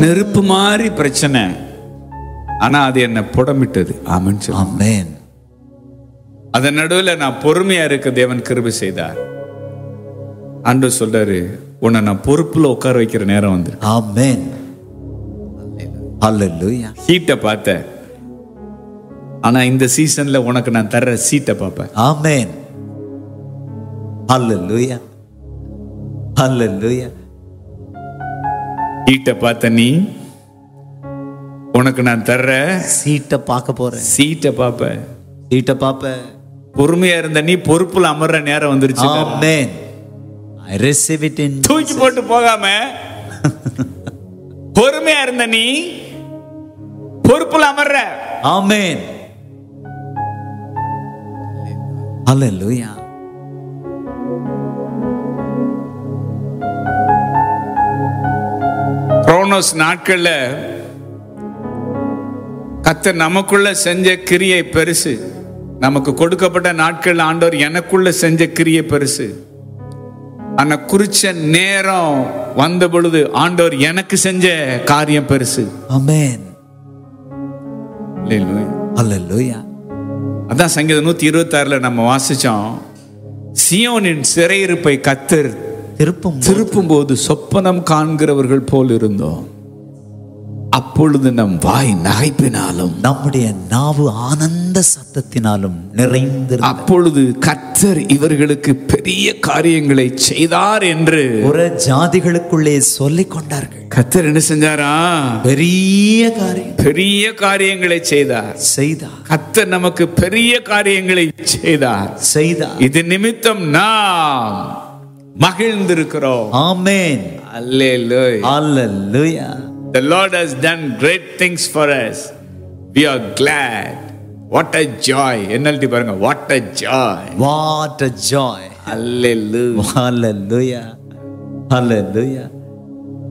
நெருப்பு மாதிரி பிரச்சனை, ஆனா அது என்ன புடமிட்டது. ஆமென். ஆமென். அதன் நடுவில் நான் பொறுமையா இருக்க தேவன் கிருபை செய்தார். ஆண்டவர் சொல்றாரு, உன்னை நான் பொறுப்புல உட்கார வைக்கிற நேரம் வந்து. ஆமென். ஹல்லேலூயா. சீட்டை பார்த்த, ஆனா இந்த சீசன்ல உனக்கு நான் தர்ற சீட்டை பார்ப்பேன். ஆமென். ஹல்லேலூயா. ஹல்லேலூயா. சீட்டை பார்த்த நீ, உனக்கு நான் தர்ற சீட்டை பார்க்க போறேன். சீட்டை பார்ப்ப. சீட்டை பார்ப்ப. பொறுமையா இருந்த நீ பொறுப்புல அமர்ற நேரம் வந்துருச்சு. ஆமென். I receive it in தூக்கி போட்டு போகாம பொறுமையா இருந்த நீ பொறுப்புல அமர்ற. ஆமென். ஹல்லேலூயா. குரோனோஸ் நாட்கள்ல கர்த்தர் நமக்குள்ள செஞ்ச கிரியை பெருசு. நமக்கு கொடுக்கப்பட்ட நாட்கள் ஆண்டவர் எனக்குள்ள செஞ்ச கிரியை பெருசு. ஆனா குறிச்ச நேரம் வந்த பொழுது ஆண்டவர் எனக்கு செஞ்ச காரியம் பெருசு. ஆமென். அல்லேலூயா. ஹல்லேலூயா. அதான் சங்கீதம் 126 நம்ம வாசிச்சோம். சியோனின் சிறையிருப்பை கர்த்தர் திருப்பும் போது சொப்பனம் காண்கிறவர்கள் போல் இருந்தோம். அப்பொழுது நம் வாய் நகைப்பினாலும் நம்முடைய நாவு ஆனந்த சத்தத்தினாலும் நிறைந்திருந்தது. அப்பொழுது கர்த்தர் இவர்களுக்கு பெரிய காரியங்களை செய்தார் என்று ஒரு ஜாதிகளுக்குள்ளே சொல்லிக் கொண்டார்கள். கர்த்தர் என்ன செஞ்சாரா? பெரிய காரியங்களை செய்தார். கர்த்தர் நமக்கு பெரிய காரியங்களை செய்தார். இது நிமித்தம் நாம் மகிழ்ந்திருக்கிறோம். ஆமென். அல்லேலூயா. அல்லேலூயா. The Lord has done great things for us. We are glad. What a joy. NLT பாருங்க. What a joy. What a joy. Hallelujah. Hallelujah. Hallelujah.